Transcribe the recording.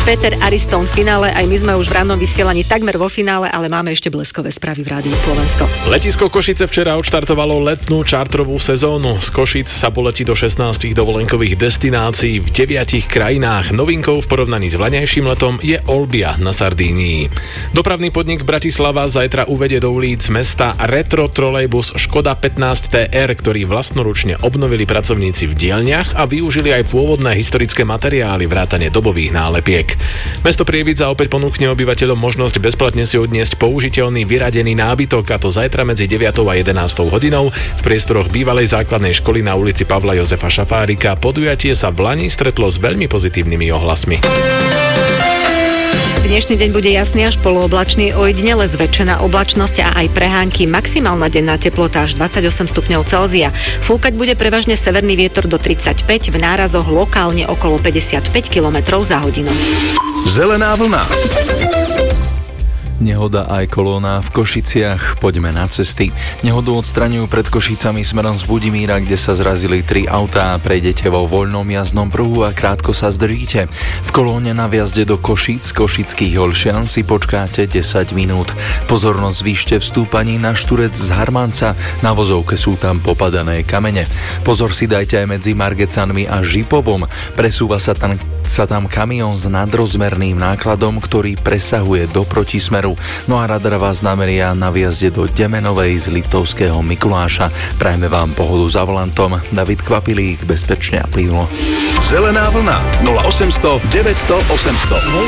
Peter Ariston v finále, aj my sme už v rannom vysielaní takmer vo finále, ale máme ešte bleskové správy v Rádiu Slovensko. Letisko Košice včera odštartovalo letnú čartrovú sezónu. Z Košic sa poletí do 16 dovolenkových destinácií v 9 krajinách. Novinkou v porovnaní s vlaňajším letom je Olbia na Sardínii. Dopravný podnik Bratislava zajtra uvedie do ulic mesta retro trolejbus Škoda 15 TR, ktorý vlastnoručne obnovili pracovníci v dielniach a využili aj pôvodné historické materiály vrátane dobových nálepiek. Mesto Prievidza opäť ponúkne obyvateľom možnosť bezplatne si odniesť použiteľný vyradený nábytok, a to zajtra medzi 9 a 11 hodinou v priestoroch bývalej základnej školy na ulici Pavla Jozefa Šafárika. Podujatie sa v Lani stretlo s veľmi pozitívnymi ohlasmi. Dnešný deň bude jasný až polooblačný, ojedinele zväčšená oblačnosť a aj prehánky. Maximálna denná teplota až 28 stupňov Celzia. Fúkať bude prevažne severný vietor do 35, v nárazoch lokálne okolo 55 km za hodinu. Zelená vlna. Nehoda aj kolóna v Košiciach. Poďme na cesty. Nehodu odstraňujú pred Košicami smerom z Budimíra, kde sa zrazili 3 autá. Prejdete vo voľnom jazdnom pruhu a krátko sa zdržíte. V kolóne na vjazde do Košic, Košických Olšian si počkáte 10 minút. Pozornosť zvýšte v stúpaní na Šturec z Harmanca. Na vozovke sú tam popadané kamene. Pozor si dajte aj medzi Margecanmi a Žipovom. Presúva sa tam kamión s nadrozmerným nákladom, ktorý presahuje do protismeru. No a radar vás nameria na vjazde do Demenovej z Liptovského Mikuláša. Prajme vám pohodu za volantom. David Kvapilík, bezpečne a plynulo. Zelená vlna 0800 900 800.